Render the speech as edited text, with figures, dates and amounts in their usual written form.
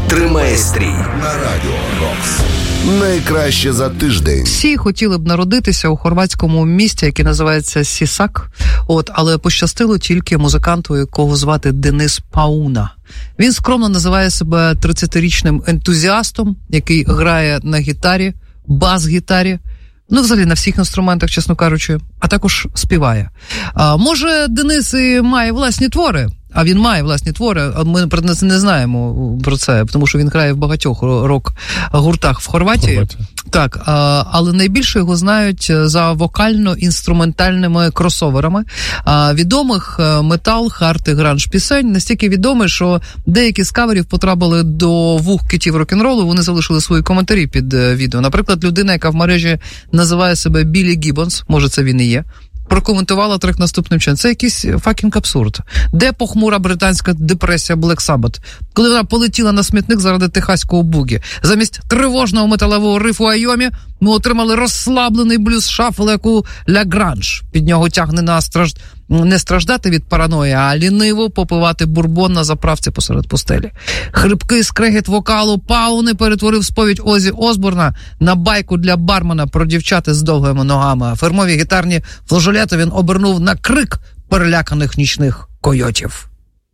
Тримає стрій на Радіо Рокс. Найкраще за тиждень. Всі хотіли б народитися у хорватському місті, яке називається Сісак, але пощастило тільки музиканту, якого звати Денис Пауна. Він скромно називає себе 30-річним ентузіастом, який грає на гітарі, бас-гітарі, взагалі на всіх інструментах, чесно кажучи, а також співає. Може, Денис і має власні твори, а він має власні твори, а ми не знаємо про це, тому що він грає в багатьох рок-гуртах в Хорватії. Так, але найбільше його знають за вокально-інструментальними кросоверами відомих метал, хард і гранж пісень, настільки відомі, що деякі з каверів потрапили до вух китів рок-н-ролу, вони залишили свої коментарі під відео. Наприклад, людина, яка в мережі називає себе Біллі Гіббонс, може це він і є, прокоментувала трек наступним чином. Це якийсь факінг абсурд. Де похмура британська депресія Black Sabbath, коли вона полетіла на смітник заради техаського бугі? Замість тривожного металового рифу Айомі ми отримали розслаблений блюз-шафл, як у Ля Гранж. Під нього тягне не страждати від параної, а ліниво попивати бурбон на заправці посеред пустелі. Хрипкий скрегіт вокалу Пауни перетворив сповідь Озі Осборна на байку для бармена про дівчат з довгими ногами, а фирмові гітарні флажолети він обернув на крик переляканих нічних койотів.